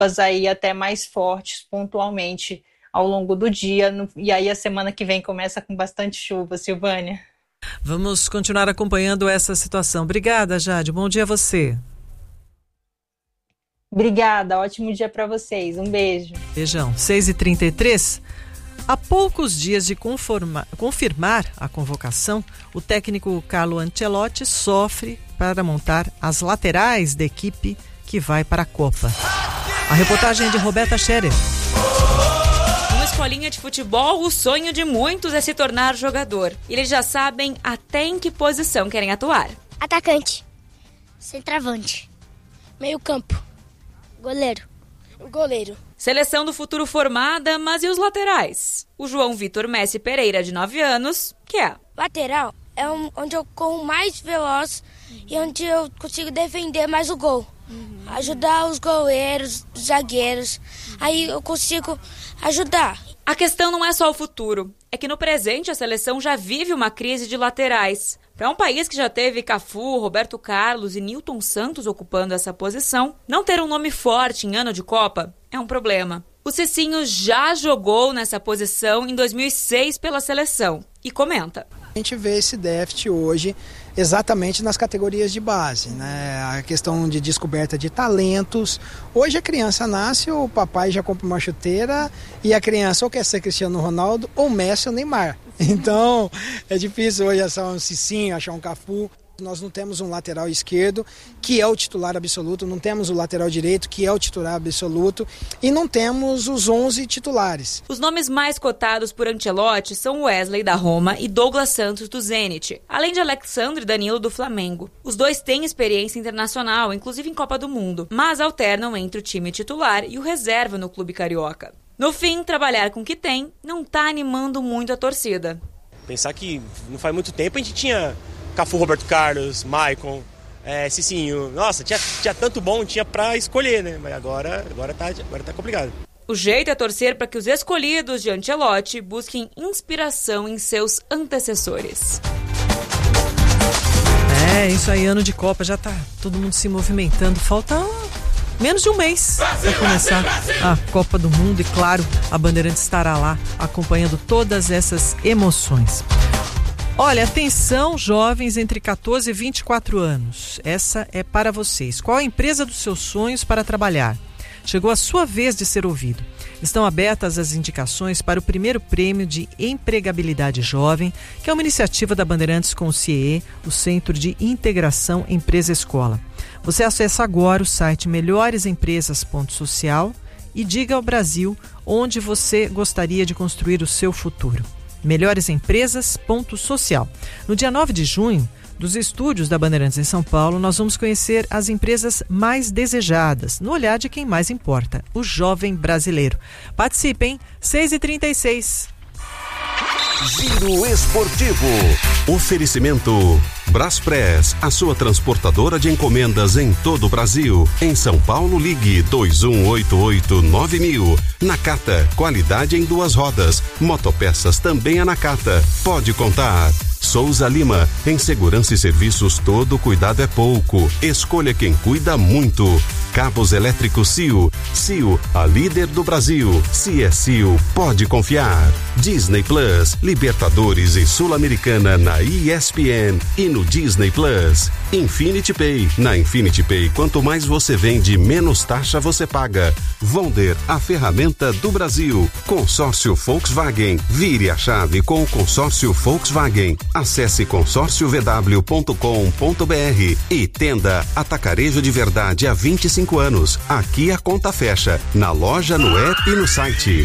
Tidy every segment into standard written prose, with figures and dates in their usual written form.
aí até mais fortes pontualmente ao longo do dia. E aí a semana que vem começa com bastante chuva, Silvânia. Vamos continuar acompanhando essa situação. Obrigada, Jade. Bom dia a você. Obrigada, ótimo dia para vocês. Um beijo. Beijão. 6h33. Há poucos dias de confirmar a convocação, o técnico Carlo Ancelotti sofre para montar as laterais da equipe que vai para a Copa. A reportagem é de Roberta Scherer. Numa escolinha de futebol, o sonho de muitos é se tornar jogador. Eles já sabem até em que posição querem atuar. Atacante, centroavante, meio-campo, goleiro. Seleção do futuro formada, mas e os laterais? O João Vitor Messi Pereira, de 9 anos, que é? Lateral é onde eu corro mais veloz e onde eu consigo defender mais o gol. Ajudar os goleiros, os zagueiros, aí eu consigo ajudar. A questão não é só o futuro, é que no presente a seleção já vive uma crise de laterais. Para um país que já teve Cafu, Roberto Carlos e Nilton Santos ocupando essa posição, não ter um nome forte em ano de Copa é um problema. O Cicinho já jogou nessa posição em 2006 pela seleção e comenta. A gente vê esse déficit hoje exatamente nas categorias de base, né? A questão de descoberta de talentos. Hoje a criança nasce, o papai já compra uma chuteira e a criança ou quer ser Cristiano Ronaldo, ou Messi ou Neymar. Então é difícil hoje achar um Cicinho, achar um Cafu. Nós não temos um lateral esquerdo, que é o titular absoluto, não temos o lateral direito, que é o titular absoluto, e não temos os 11 titulares. Os nomes mais cotados por Ancelotti são Wesley, da Roma, e Douglas Santos, do Zenit, além de Alexandre e Danilo, do Flamengo. Os dois têm experiência internacional, inclusive em Copa do Mundo, mas alternam entre o time titular e o reserva no clube carioca. No fim, trabalhar com o que tem não está animando muito a torcida. Pensar que não faz muito tempo a gente tinha Cafu, Roberto Carlos, Maicon, Cicinho. Nossa, tinha tanto bom, tinha pra escolher, né? Mas agora tá complicado. O jeito é torcer para que os escolhidos de Ancelotti busquem inspiração em seus antecessores. Isso aí, ano de Copa, já tá todo mundo se movimentando. Falta menos de um mês para começar a Copa do Mundo e, claro, a Bandeirantes estará lá acompanhando todas essas emoções. Olha, atenção, jovens entre 14 e 24 anos. Essa é para vocês. Qual a empresa dos seus sonhos para trabalhar? Chegou a sua vez de ser ouvido. Estão abertas as indicações para o primeiro prêmio de empregabilidade jovem, que é uma iniciativa da Bandeirantes com o CIE, o Centro de Integração Empresa-Escola. Você acessa agora o site melhoresempresas.social e diga ao Brasil onde você gostaria de construir o seu futuro. melhoresempresas.social. No dia 9 de junho, dos estúdios da Bandeirantes em São Paulo, nós vamos conhecer as empresas mais desejadas, no olhar de quem mais importa, o jovem brasileiro. Participem, 6h36. Giro Esportivo. Oferecimento Braspress, a sua transportadora de encomendas em todo o Brasil. Em São Paulo, ligue 2188-9000. Nakata, qualidade em 2 rodas. Motopeças também é Nakata. Pode contar. Souza Lima, em segurança e serviços todo cuidado é pouco. Escolha quem cuida muito. Cabos elétricos CIO. CIO, a líder do Brasil. Se é CIO, pode confiar. Disney Plus, Libertadores e Sul-Americana na ESPN e no Disney Plus. Infinity Pay. Na Infinity Pay, quanto mais você vende, menos taxa você paga. Vonder, a ferramenta do Brasil. Consórcio Volkswagen. Vire a chave com o consórcio Volkswagen. Acesse consórciovw.com.br e Tenda Atacarejo de Verdade há 25 anos. Aqui a conta fecha. Na loja, no app e no site.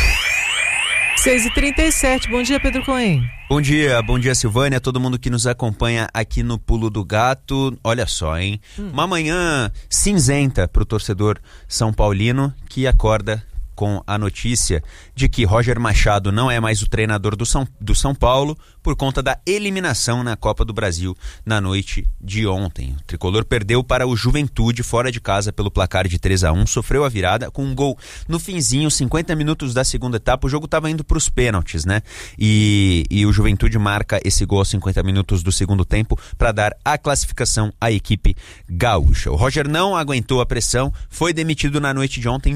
6h37, bom dia, Pedro Cohen. Bom dia Silvânia, todo mundo que nos acompanha aqui no Pulo do Gato. Olha só, hein? Uma manhã cinzenta pro torcedor São Paulino que acorda com a notícia de que Roger Machado não é mais o treinador do São Paulo por conta da eliminação na Copa do Brasil na noite de ontem. O tricolor perdeu para o Juventude fora de casa pelo placar de 3-1, sofreu a virada com um gol no finzinho, 50 minutos da segunda etapa. O jogo estava indo para os pênaltis, né? E o Juventude marca esse gol aos 50 minutos do segundo tempo para dar a classificação à equipe gaúcha. O Roger não aguentou a pressão, foi demitido na noite de ontem,